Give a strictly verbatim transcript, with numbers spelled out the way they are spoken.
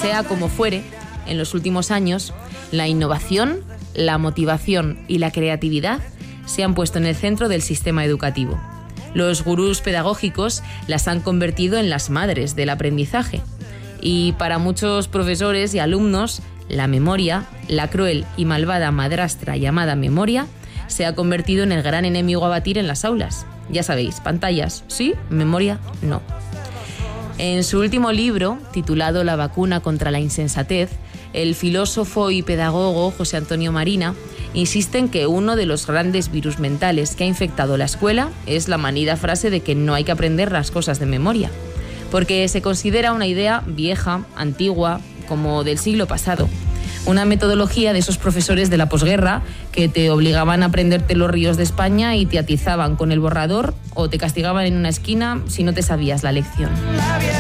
Sea como fuere, en los últimos años, la innovación, la motivación y la creatividad se han puesto en el centro del sistema educativo. Los gurús pedagógicos las han convertido en las madres del aprendizaje. Y para muchos profesores y alumnos, la memoria, la cruel y malvada madrastra llamada memoria, se ha convertido en el gran enemigo a batir en las aulas. Ya sabéis, pantallas sí, memoria no. En su último libro, titulado La vacuna contra la insensatez, el filósofo y pedagogo José Antonio Marina insiste en que uno de los grandes virus mentales que ha infectado la escuela es la manida frase de que no hay que aprender las cosas de memoria, porque se considera una idea vieja, antigua, como del siglo pasado. Una metodología de esos profesores de la posguerra que te obligaban a aprenderte los ríos de España y te atizaban con el borrador o te castigaban en una esquina si no te sabías la lección.